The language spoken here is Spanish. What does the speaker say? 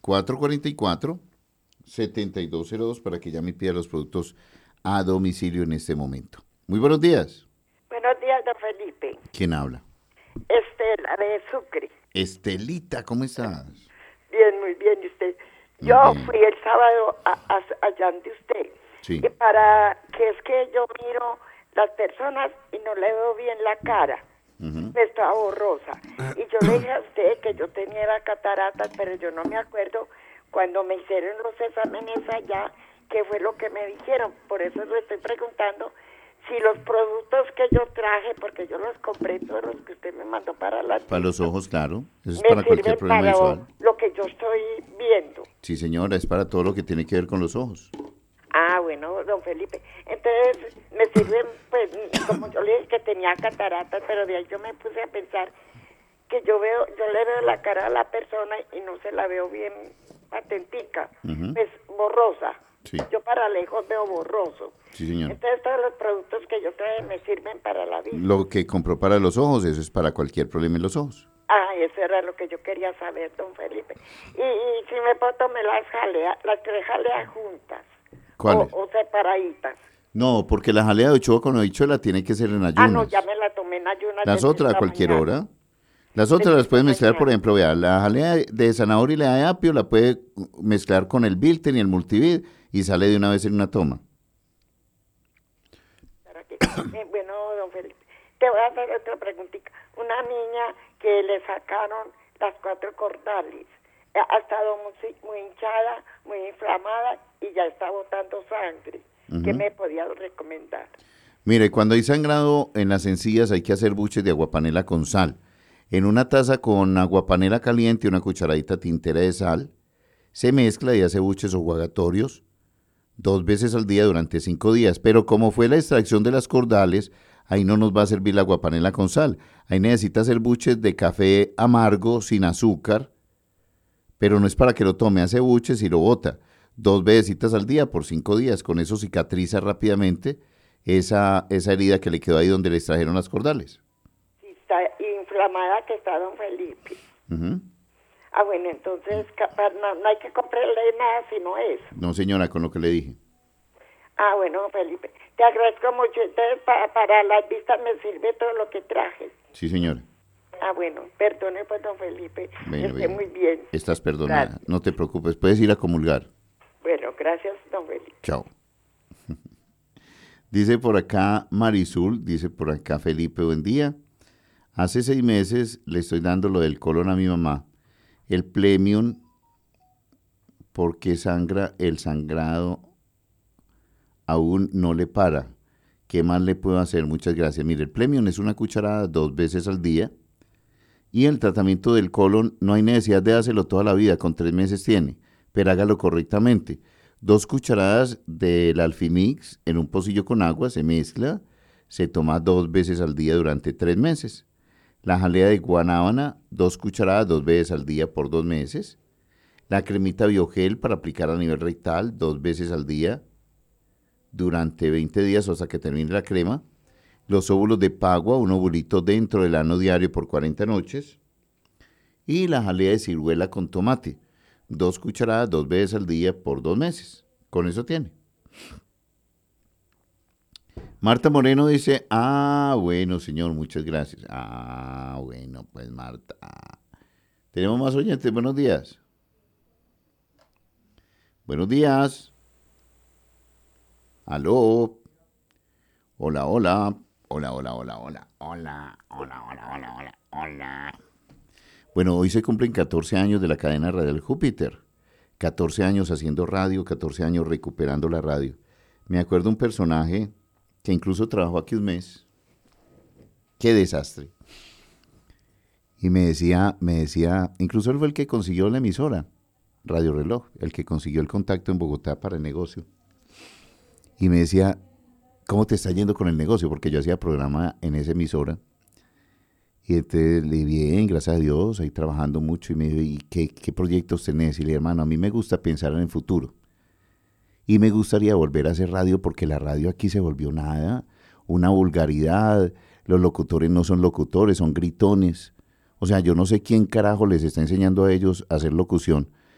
444-7202 para que llame y pida los productos a domicilio en este momento. Muy buenos días. Buenos días, don Felipe. ¿Quién habla? Estela de Sucre. Estelita, ¿cómo estás? Bien, muy bien. ¿Y usted? Muy Yo bien. fui el sábado allá de usted. Sí. Y para que es que yo miro las personas y no le veo bien la cara. Pues toda borrosa. Y yo le dije a usted que yo tenía cataratas, pero yo no me acuerdo cuando me hicieron los exámenes allá, qué fue lo que me dijeron. Por eso le estoy preguntando si los productos que yo traje, porque yo los compré todos los que usted me mandó para la Para los ojos, claro. Eso es me para cualquier sirven problema para visual. lo que yo estoy viendo. Sí, señora, es para todo lo que tiene que ver con los ojos. Ah, bueno, don Felipe. Entonces, me sirven, pues, como yo le dije que tenía cataratas, pero de ahí yo me puse a pensar que yo le veo la cara a la persona y no se la veo bien patentica, pues borrosa. Sí. Yo para lejos veo borroso. Sí, señora. Entonces, todos los productos que yo traje me sirven para la vista. Lo que compró para los ojos, eso es para cualquier problema en los ojos. Ah, eso era lo que yo quería saber, don Felipe. Y si me puedo tomar las tres jaleas juntas. ¿Cuáles? O separaditas. No, porque la jalea de ochoa con habichuela tiene que ser en ayunas. Ah, no, ya me la tomé en ayunas. Las desde otras a esta cualquier mañana. hora. Las otras las puedes mezclar, por mañana. ejemplo, vea, la jalea de zanahoria y la de apio la puede mezclar con el Bilten y el Multivid y sale de una vez en una toma. ¿Para qué? Bueno, don Felipe, te voy a hacer otra preguntita. Una niña que le sacaron las 4 cordales ha estado muy hinchada, muy inflamada y ya está botando sangre. ¿Qué me podía recomendar? Mire, cuando hay sangrado en las encías hay que hacer buches de aguapanela con sal. En una taza con aguapanela caliente y una cucharadita tintera de sal, se mezcla y hace buches o jugatorios 2 veces al día durante 5 días. Pero como fue la extracción de las cordales, ahí no nos va a servir la aguapanela con sal. Ahí necesita hacer buches de café amargo sin azúcar, pero no es para que lo tome, hace buches y lo bota 2 veces al día por 5 días. Con eso cicatriza rápidamente esa herida que le quedó ahí donde le extrajeron las cordales. Si está inflamada que está don Felipe. Ah, bueno, entonces no hay que comprarle nada si no es. No, señora, con lo que le dije. Ah, bueno, Felipe, te agradezco mucho. Entonces, para las vistas me sirve todo lo que traje. Sí, señora. Ah, bueno, perdone pues, don Felipe. Bueno, Esté muy bien. Estás perdonada. Gracias. No te preocupes, puedes ir a comulgar. Bueno, gracias, don Felipe. Chao. Dice por acá Marizul, dice por acá Felipe, buen día. Hace 6 meses le estoy dando lo del colon a mi mamá. El Plemium, porque el sangrado aún no le para. ¿Qué más le puedo hacer? Muchas gracias. Mire, el Plemium es una cucharada 2 veces al día. Y el tratamiento del colon no hay necesidad de hacerlo toda la vida, con 3 meses tiene, pero hágalo correctamente. 2 cucharadas del Alfimix en un pocillo con agua, se mezcla, se toma 2 veces al día durante 3 meses. La jalea de guanábana, 2 cucharadas 2 veces al día por 2 meses. La cremita Biogel para aplicar a nivel rectal 2 veces al día durante 20 días o hasta que termine la crema. Los óvulos de pagua, un ovulito dentro del ano diario por 40 noches. Y la jalea de ciruela con tomate, 2 cucharadas 2 veces al día por 2 meses. Con eso tiene. Marta Moreno dice, bueno, señor, muchas gracias. Bueno, pues Marta. Tenemos más oyentes, buenos días. Buenos días. Aló. Hola, hola. Hola. Bueno, hoy se cumplen 14 años de la cadena radial Júpiter. 14 años haciendo radio, 14 años recuperando la radio. Me acuerdo un personaje que incluso trabajó aquí un mes. ¡Qué desastre! Y me decía, incluso él fue el que consiguió la emisora, Radio Reloj, el que consiguió el contacto en Bogotá para el negocio. Y me decía, ¿cómo te está yendo con el negocio? Porque yo hacía programa en esa emisora. Y entonces le dije, bien, gracias a Dios, ahí trabajando mucho. Y me dijo, ¿y qué proyectos tenés? Y le dije, hermano, a mí me gusta pensar en el futuro. Y me gustaría volver a hacer radio porque la radio aquí se volvió nada, una vulgaridad. Los locutores no son locutores, son gritones. O sea, yo no sé quién carajo les está enseñando a ellos a hacer locución.